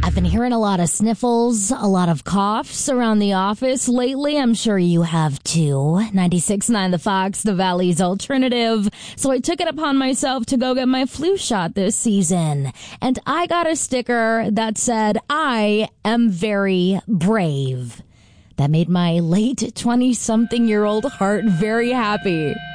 I've been hearing a lot of sniffles, a lot of coughs around the office lately. I'm sure you have too. 96.9 The Fox, the Valley's alternative. So I took it upon myself to go get my flu shot this season. And I got a sticker that said, "I am very brave." That made my late 20-something-year-old heart very happy.